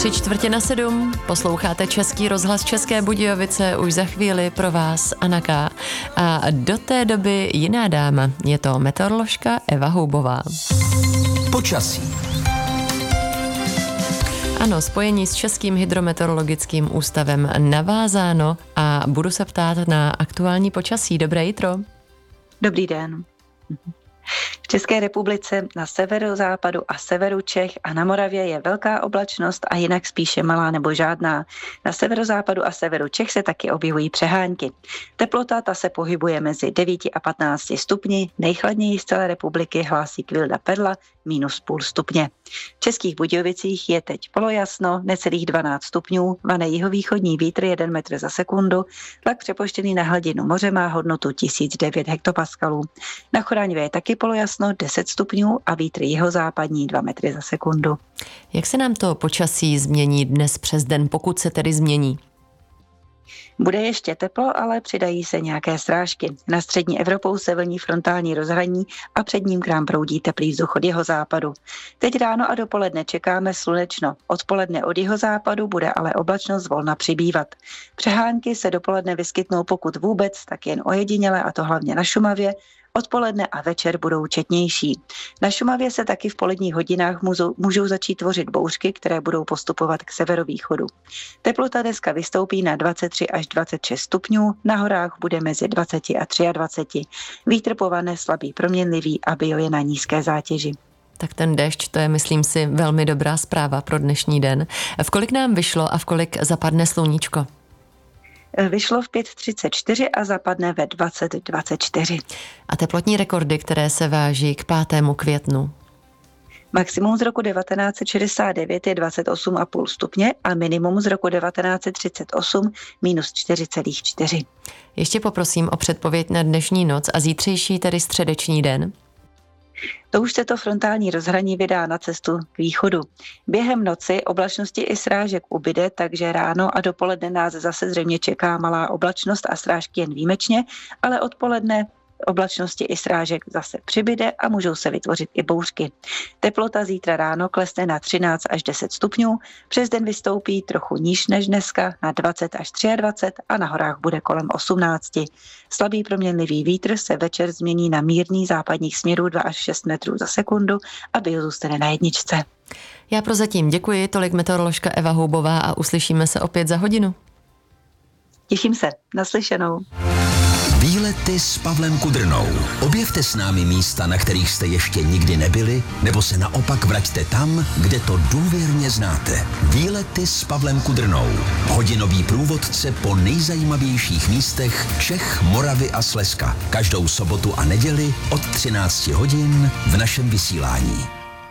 6:45, posloucháte Český rozhlas České Budějovice, už za chvíli pro vás Anna K. A do té doby jiná dáma, je to meteoroložka Eva Houbová. Počasí. Ano, spojení s Českým hydrometeorologickým ústavem navázáno a budu se ptát na aktuální počasí. Dobré jitro. Dobrý den. V České republice na severozápadu a severu Čech a na Moravě je velká oblačnost a jinak spíše malá nebo žádná. Na severozápadu a severu Čech se taky objevují přehánky. Teplota ta se pohybuje mezi 9 a 15 stupni, nejchladněji z celé republiky hlásí Kvilda Perla -0,5 stupně. V Českých Budějovicích je teď polojasno, necelých 12 stupňů, vane jihovýchodní vítr 1 metr za sekundu, tlak přepoštěný na hladinu moře má hodnotu 1009 hektopaskalů. Na Choraňvě je taky polojasno 10 stupňů a vítr jihozápadní 2 metry za sekundu. Jak se nám to počasí změní dnes přes den, pokud se tedy změní? Bude ještě teplo, ale přidají se nějaké srážky. Na střední Evropou se vlní frontální rozhraní a před ním k nám proudí teplý vzduch od jihozápadu. Teď ráno a dopoledne čekáme slunečno. Odpoledne od jihozápadu bude ale oblačnost zvolna přibývat. Přehánky se dopoledne vyskytnou pokud vůbec, tak jen ojediněle, a to hlavně na Šumavě. Odpoledne a večer budou četnější. Na Šumavě se taky v poledních hodinách můžou začít tvořit bouřky, které budou postupovat k severovýchodu. Teplota dneska vystoupí na 23 až 26 stupňů, na horách bude mezi 20 a 23. Vítr povane slabý proměnlivý a bio je na nízké zátěži. Tak ten déšť, to je, myslím si, velmi dobrá zpráva pro dnešní den. V kolik nám vyšlo a v kolik zapadne sluníčko? Vyšlo v 5:34 a zapadne ve 20:24. A teplotní rekordy, které se váží k 5. květnu? Maximum z roku 1969 je 28,5 stupně a minimum z roku 1938 -4,4. Ještě poprosím o předpověď na dnešní noc a zítřejší, tedy středeční den. To už se to frontální rozhraní vydá na cestu k východu. Během noci oblačnosti i srážek ubyde, takže ráno a dopoledne nás zase zřejmě čeká malá oblačnost a srážky jen výjimečně, ale odpoledne oblačnosti i srážek zase přibyde a můžou se vytvořit i bouřky. Teplota zítra ráno klesne na 13 až 10 stupňů, přes den vystoupí trochu níž než dneska na 20 až 23 a na horách bude kolem 18. Slabý proměnlivý vítr se večer změní na mírný západních směrů 2 až 6 metrů za sekundu a bio zůstane na 1. Já prozatím děkuji, tolik meteoroložka Eva Houbová a uslyšíme se opět za hodinu. Těším se, naslyšenou. Výlety s Pavlem Kudrnou. Objevte s námi místa, na kterých jste ještě nikdy nebyli, nebo se naopak vraťte tam, kde to důvěrně znáte. Výlety s Pavlem Kudrnou. Hodinový průvodce po nejzajímavějších místech Čech, Moravy a Slezska. Každou sobotu a neděli od 13 hodin v našem vysílání.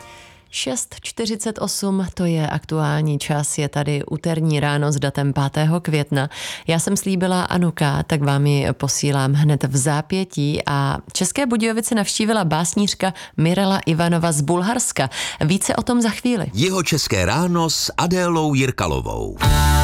6:48, to je aktuální čas, je tady úterní ráno s datem 5. května. Já jsem slíbila Anu K., tak vám ji posílám hned v zápětí a České Budějovice navštívila básnířka Mirela Ivanova z Bulharska. Více o tom za chvíli. Jihočeské ráno s Adélou Jirkalovou.